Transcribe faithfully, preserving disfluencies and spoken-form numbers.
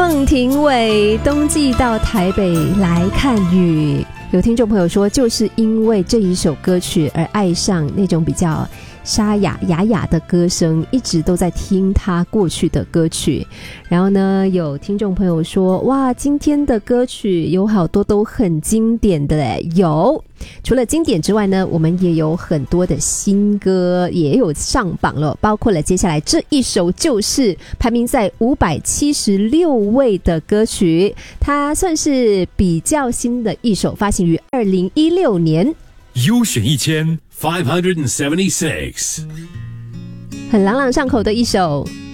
孟庭苇，冬季到台北来看雨。有听众朋友说，就是因为这一首歌曲而爱上那种比较沙哑哑哑的歌声，一直都在听他过去的歌曲。然后呢，有听众朋友说，哇，今天的歌曲有好多都很经典的嘞。有，除了经典之外呢，我们也有很多的新歌也有上榜了，包括了接下来这一首，就是排名在五百七十六位的歌曲，它算是比较新的一首，发行于二零一六年。 优选一千 five hundred seventy-six， 很朗朗上口的一首